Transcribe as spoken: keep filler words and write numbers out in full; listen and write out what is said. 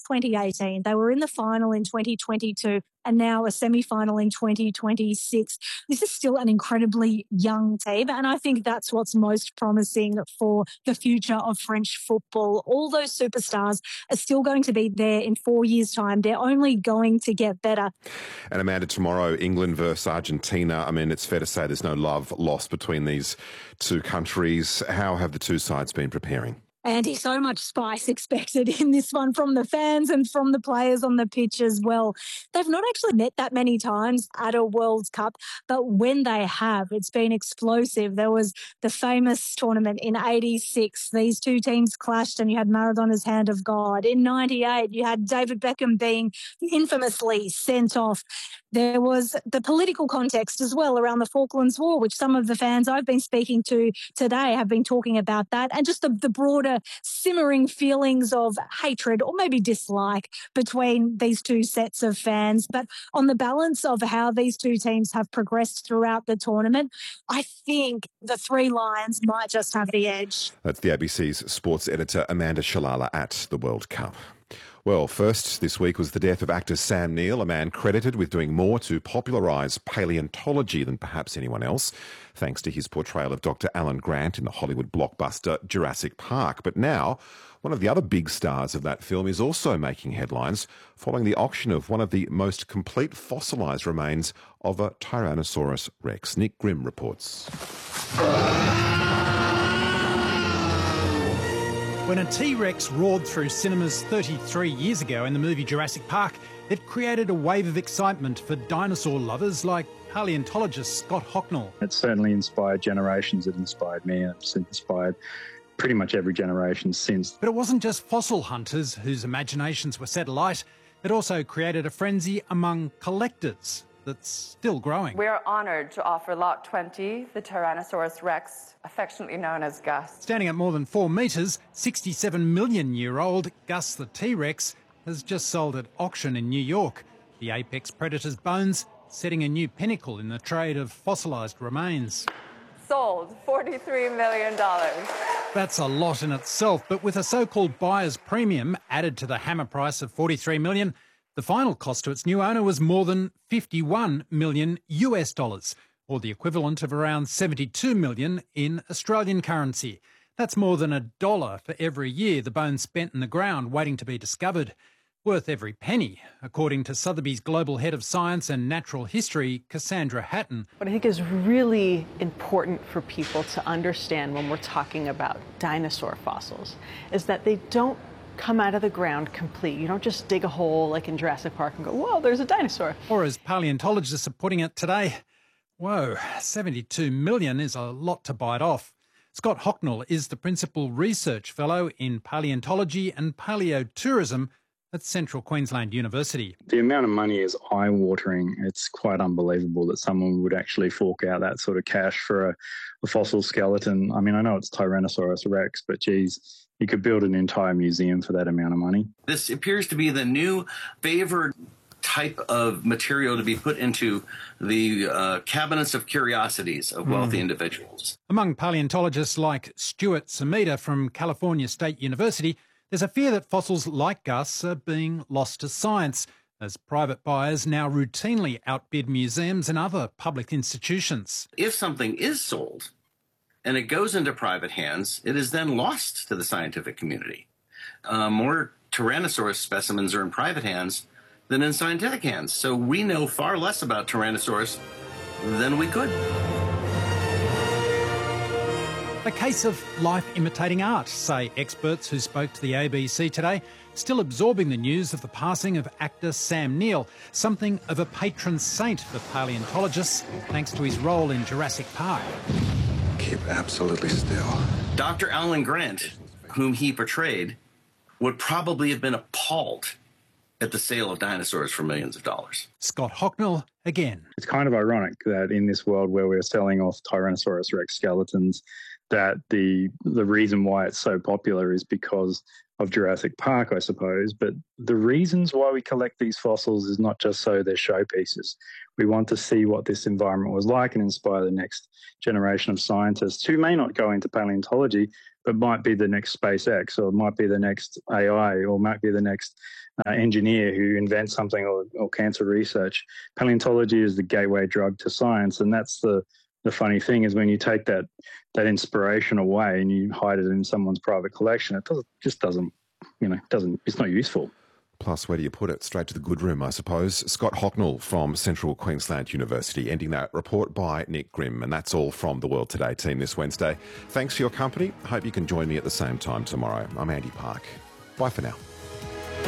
twenty eighteen. They were in the final in twenty twenty-two and now a semi-final in twenty twenty-six. This is still an incredibly young team, and I think that's what's most promising for the future of French football. All those superstars are still going to be there in four years' time. They're only going to get better. And Amanda, tomorrow, England versus Argentina. I mean, it's fair to say there's no love lost between these two countries. How have the two sides been preparing? Andy, so much spice expected in this one from the fans and from the players on the pitch as well. They've not actually met that many times at a World Cup, but when they have, it's been explosive. There was the famous tournament in eighty-six. These two teams clashed and you had Maradona's hand of God. In ninety-eight, you had David Beckham being infamously sent off. There was the political context as well around the Falklands War, which some of the fans I've been speaking to today have been talking about that, and just the, the broader simmering feelings of hatred or maybe dislike between these two sets of fans. But on the balance of how these two teams have progressed throughout the tournament, I think the Three Lions might just have the edge. That's the A B C's sports editor Amanda Shalala at the World Cup. Well, first this week was the death of actor Sam Neill, a man credited with doing more to popularise paleontology than perhaps anyone else, thanks to his portrayal of Doctor Alan Grant in the Hollywood blockbuster Jurassic Park. But now, one of the other big stars of that film is also making headlines following the auction of one of the most complete fossilised remains of a Tyrannosaurus rex. Nick Grimm reports. When a T-Rex roared through cinemas thirty-three years ago in the movie Jurassic Park, it created a wave of excitement for dinosaur lovers like paleontologist Scott Hocknull. It certainly inspired generations. It inspired me. It's inspired pretty much every generation since. But it wasn't just fossil hunters whose imaginations were set alight. It also created a frenzy among collectors that's still growing. We are honoured to offer Lot twenty, the Tyrannosaurus rex, affectionately known as Gus. Standing at more than four metres, sixty-seven million year old Gus the T-Rex has just sold at auction in New York. The apex predator's bones setting a new pinnacle in the trade of fossilised remains. Sold, forty-three million dollars. That's a lot in itself, but with a so-called buyer's premium added to the hammer price of forty-three million dollars, the final cost to its new owner was more than fifty-one million U S dollars, or the equivalent of around seventy-two million in Australian currency. That's more than a dollar for every year the bones spent in the ground waiting to be discovered. Worth every penny, according to Sotheby's Global Head of Science and Natural History, Cassandra Hatton. What I think is really important for people to understand when we're talking about dinosaur fossils is that they don't come out of the ground complete. You don't just dig a hole like in Jurassic Park and go, whoa, there's a dinosaur. Or as paleontologists are putting it today, whoa, seventy-two million is a lot to bite off. Scott Hocknull is the Principal Research Fellow in Paleontology and Paleotourism at Central Queensland University. The amount of money is eye-watering. It's quite unbelievable that someone would actually fork out that sort of cash for a, a fossil skeleton. I mean, I know it's Tyrannosaurus rex, but geez, you could build an entire museum for that amount of money. This appears to be the new favored type of material to be put into the uh, cabinets of curiosities of wealthy mm. individuals. Among paleontologists like Stuart Samita from California State University, there's a fear that fossils like Gus are being lost to science, as private buyers now routinely outbid museums and other public institutions. If something is sold and it goes into private hands, it is then lost to the scientific community. Uh, more Tyrannosaurus specimens are in private hands than in scientific hands, so we know far less about Tyrannosaurus than we could. A case of life imitating art, say experts who spoke to the A B C today, still absorbing the news of the passing of actor Sam Neill, something of a patron saint for paleontologists, thanks to his role in Jurassic Park. Keep absolutely still. Doctor Alan Grant, whom he portrayed, would probably have been appalled at the sale of dinosaurs for millions of dollars. Scott Hocknull again. It's kind of ironic that in this world where we're selling off Tyrannosaurus rex skeletons, that the the reason why it's so popular is because of Jurassic Park, I suppose. But the reasons why we collect these fossils is not just so they're showpieces. We want to see what this environment was like and inspire the next generation of scientists who may not go into paleontology, but might be the next SpaceX, or might be the next A I, or might be the next uh, engineer who invents something, or, or cancer research. Paleontology is the gateway drug to science, and that's the the funny thing is when you take that that inspiration away and you hide it in someone's private collection, it doesn't, just doesn't, you know, doesn't. It's not useful. Plus, where do you put it? Straight to the good room, I suppose. Scott Hocknull from Central Queensland University, ending that report by Nick Grimm. And that's all from the World Today team this Wednesday. Thanks for your company. Hope you can join me at the same time tomorrow. I'm Andy Park. Bye for now.